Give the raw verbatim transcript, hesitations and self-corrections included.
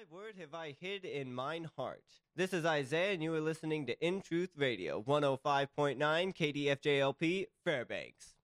Thy word have I hid in mine heart. This is Isaiah, and you are listening to In Truth Radio, one oh five point nine K D F J L P, Fairbanks.